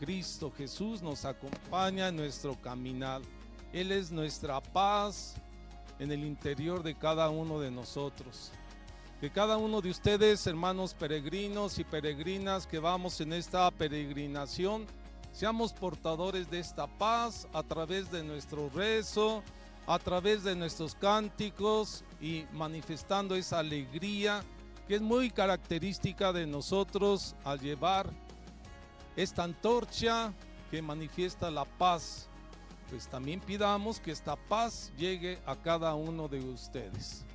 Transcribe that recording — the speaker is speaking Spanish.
Cristo Jesús nos acompaña en nuestro caminar. Él es nuestra paz en el interior de cada uno de nosotros. Que cada uno de ustedes, hermanos peregrinos y peregrinas que vamos en esta peregrinación, seamos portadores de esta paz a través de nuestro rezo, a través de nuestros cánticos y manifestando esa alegría que es muy característica de nosotros al llevar esta antorcha que manifiesta la paz. Pues también pidamos que esta paz llegue a cada uno de ustedes.